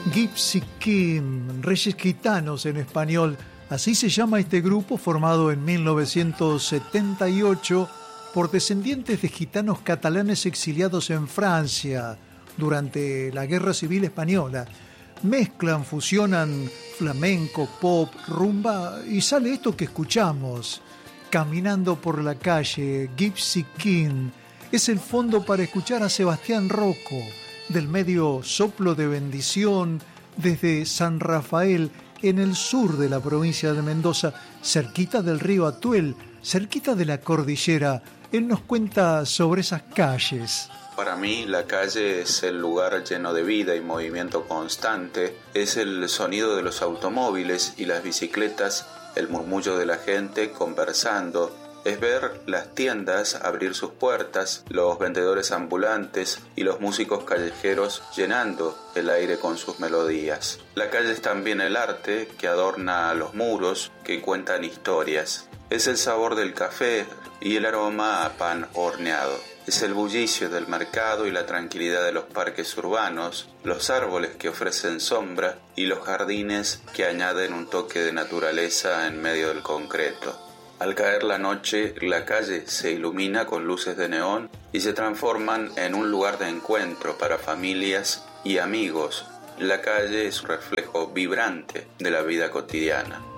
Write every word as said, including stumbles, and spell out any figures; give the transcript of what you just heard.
Gypsy King, Reyes Gitanos en español. Así se llama este grupo formado en mil novecientos setenta y ocho por descendientes de gitanos catalanes exiliados en Francia durante la Guerra Civil Española. Mezclan, fusionan flamenco, pop, rumba y sale esto que escuchamos. Caminando por la calle, Gypsy King es el fondo para escuchar a Sebastián Rocco del medio Soplo de Bendición desde San Rafael en el sur de la provincia de Mendoza, cerquita del río Atuel, cerquita de la cordillera. Él nos cuenta sobre esas calles. Para mí la calle es el lugar lleno de vida y movimiento constante, es el sonido de los automóviles y las bicicletas, el murmullo de la gente conversando, es ver las tiendas abrir sus puertas, los vendedores ambulantes y los músicos callejeros llenando el aire con sus melodías. La calle es también el arte que adorna los muros, que cuentan historias. Es el sabor del café y el aroma a pan horneado. Es el bullicio del mercado y la tranquilidad de los parques urbanos, los árboles que ofrecen sombra y los jardines que añaden un toque de naturaleza en medio del concreto. Al caer la noche, la calle se ilumina con luces de neón y se transforman en un lugar de encuentro para familias y amigos. La calle es un reflejo vibrante de la vida cotidiana.